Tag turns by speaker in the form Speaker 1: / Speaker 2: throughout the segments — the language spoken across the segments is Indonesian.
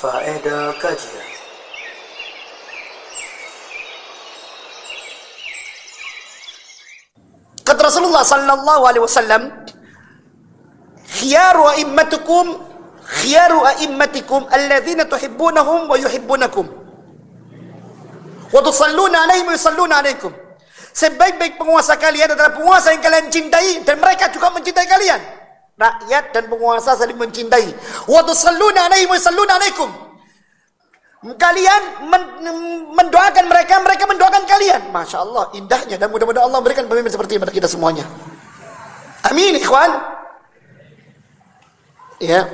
Speaker 1: Faedah kajian. Kata Rasulullah sallallahu alaihi wasallam, khiyaru a'immatikum alladzina tuhibbunahum wa yuhibbunakum wa tusalluna alaihim wa yusalluna alaikum. Sebaik-baik penguasa kalian adalah penguasa yang kalian cintai dan mereka juga mencintai kalian. Rakyat dan penguasa saling mencintai. Wa tusalluna alaihim wa yusalluna alaikum. Kalian mendoakan mereka, mereka mendoakan kalian. Masya Allah, indahnya. Dan mudah-mudahan Allah memberikan pemimpin seperti pada kita semuanya. Amin, ikhwan. Ya.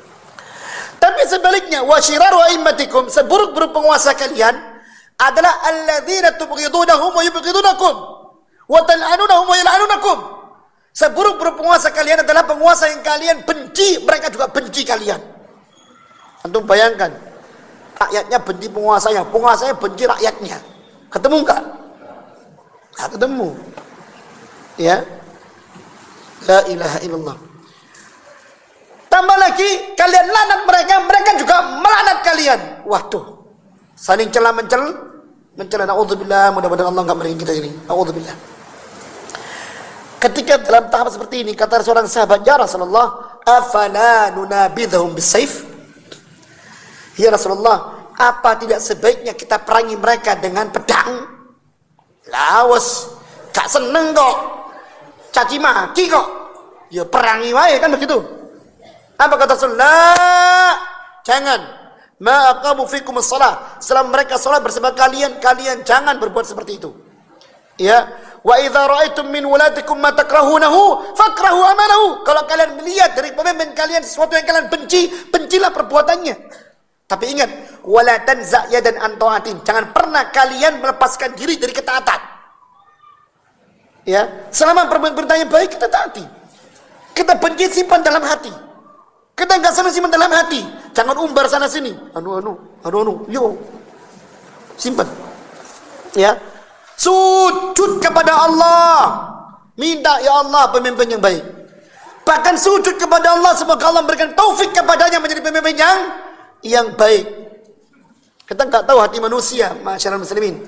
Speaker 1: Tapi sebaliknya, wa syiraru a'immatikum, seburuk-buruk penguasa kalian adalah alladzina tubghidunahum wa yubghidunakum wa tal'anunahum wa yal'anunakum. Seburuk-buruk penguasa kalian adalah penguasa yang kalian benci, mereka juga benci kalian. Antum bayangkan, rakyatnya benci penguasanya, penguasanya benci rakyatnya. Ketemu enggak? Enggak ketemu. Ya. La ilaha illallah. Tambah lagi, kalian lanat mereka, mereka juga melanat kalian. Waduh. Saling celah mencela. Na'udzubillah, mudah-mudahan Allah enggak meringin kita ini. Na'udzubillah. Ketika dalam tahap seperti ini, kata seorang sahabat, ya Rasulullah, afala nunabidhum bisayf? Ya Rasulullah, apa tidak sebaiknya kita perangi mereka dengan pedang? Lawas, gak seneng kok, caci maki kok, ya perangi wae, kan begitu. Apa kata Rasulullah? Jangan. Ma'aqamu fikumus shalah. Setelah mereka salat bersama kalian, kalian jangan berbuat seperti itu. Ya. Wa idza ra'aitum min wulatikum ma takrahunahu fakrahu amalahu. Kalau kalian melihat dari pemimpin kalian sesuatu yang kalian benci, bencilah perbuatannya. Tapi ingat, wala tanza' yadan an ta'atin. Jangan pernah kalian melepaskan diri dari ketaatan. Ya, selama perintahnya baik kita taati. Kita benci simpan dalam hati. Kita enggak senang simpan dalam hati. Jangan umbar sana sini. Yo. Simpan. Ya. Sujud kepada Allah. Minta ya Allah pemimpin yang baik. Bahkan sujud kepada Allah semoga Allah memberikan taufik kepadanya menjadi pemimpin yang baik. Kita enggak tahu hati manusia, masyarakat muslimin.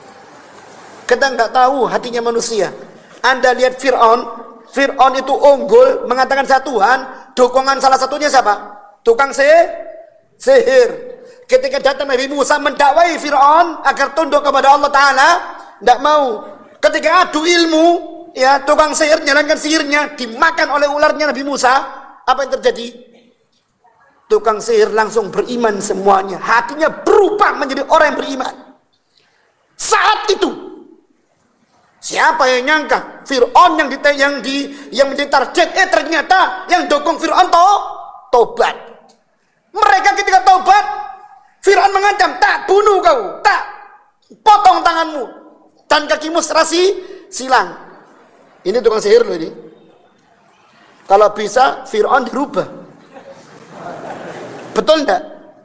Speaker 1: Kita enggak tahu hatinya manusia. Anda lihat Fir'aun itu unggul mengatakan satuan. Dukungan salah satunya siapa? Tukang sihir. Ketika datang Nabi Musa mendakwai Fir'aun agar tunduk kepada Allah Ta'ala, tidak mau. Ketika adu ilmu, ya tukang sihir menjalankan sihirnya, dimakan oleh ularnya Nabi Musa. Apa yang terjadi? Tukang sihir langsung beriman semuanya. Hatinya berubah menjadi orang yang beriman. Saat itu, siapa yang nyangka Fir'aun yang menjadi target, ternyata yang dukung Fir'aun tobat. Mereka ketika tobat, Fir'aun mengancam, tak bunuh kau, tak potong tanganmu dan kakimu serasi silang. Ini tukang sihir loh ini. Kalau bisa Fir'aun dirubah. Betul enggak?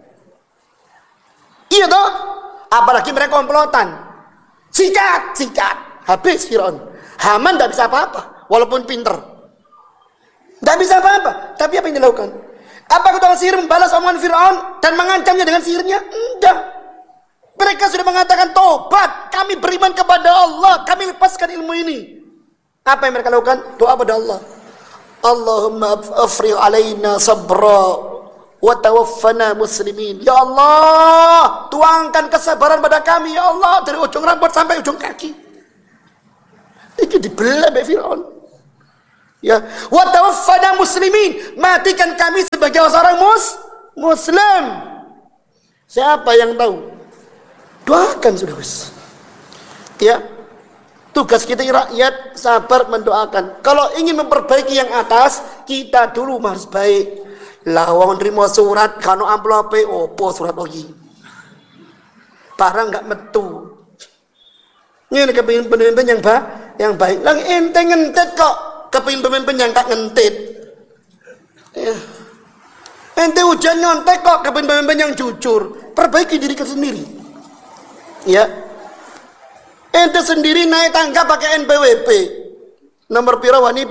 Speaker 1: Iya toh? Apalagi mereka komplotan. Sikat. Habis Fir'aun. Haman tidak bisa apa-apa, walaupun pinter. Tidak bisa apa-apa. Tapi apa yang dilakukan? Apa tukang sihir membalas omongan Fir'aun dan mengancamnya dengan sihirnya? Tidak. Mereka sudah mengatakan tobat. Kami beriman kepada Allah. Kami lepaskan ilmu ini. Apa yang mereka lakukan? Doa pada Allah. Allahumma afrigh alaina sabra wa tawaffana muslimin. Ya Allah, tuangkan kesabaran pada kami ya Allah, dari ujung rambut sampai ujung kaki. Itu dibelah oleh Fir'aun. Ya, wa tawaffana muslimin, matikan kami sebagai seorang muslim. Siapa yang tahu? Doakan sudah, Gus. Ya. Tugas kita rakyat sabar mendoakan. Kalau ingin memperbaiki yang atas, kita dulu harus baik. Lah wong nrimo surat kano amplope opo surat lagi. Barang enggak metu. Ini kepingin pemimpin yang baik. Lagi ente ngentit kok kepingin pemimpin yang tak ngentit. Ya. Ente hujan nyontek kok kepingin pemimpin yang jujur. Perbaiki diri kita sendiri. Ya. Ente sendiri naik tangga pakai NPWP. Nomor piro wani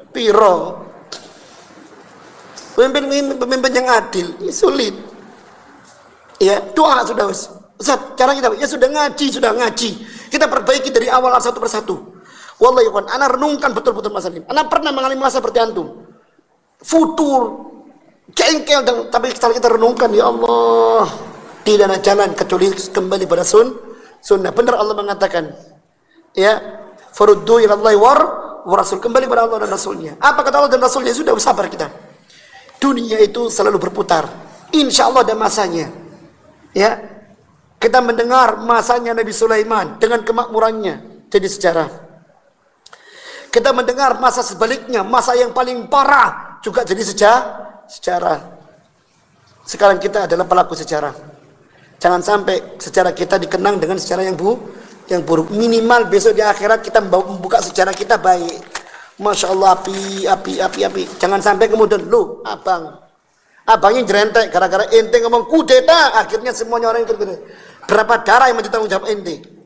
Speaker 1: piro. Pemimpin yang adil, ini sulit. Ya, doa sudah Ustaz, cara kita ya sudah ngaji. Kita perbaiki dari awal satu persatu. Wallahi kawan, ana renungkan betul-betul masalah ini. Ana pernah mengalami masa seperti antum. Futur, jengkel, tapi setelah kita renungkan, ya Allah, tidak ada jalan kecuali kembali pada sunnah. Benar Allah mengatakan, ya, faruddu ila Allah wa rasul, kembali pada Allah dan Rasulnya. Apa kata Allah dan Rasulnya? Sudah sabar kita. Dunia itu selalu berputar. Insya Allah ada masanya. Ya, kita mendengar masanya Nabi Sulaiman dengan kemakmurannya jadi sejarah. Kita mendengar masa sebaliknya, masa yang paling parah juga jadi sejarah. Sekarang kita adalah pelaku sejarah. Jangan sampai sejarah kita dikenang dengan sejarah yang buruk. Minimal besok di akhirat kita membuka sejarah kita baik. Masya Allah, api. Jangan sampai kemudian, loh, abangnya jerentek gara-gara ente ngomong kudeta, akhirnya semuanya orang ikut. Berapa darah yang menjadi tanggung jawab ente?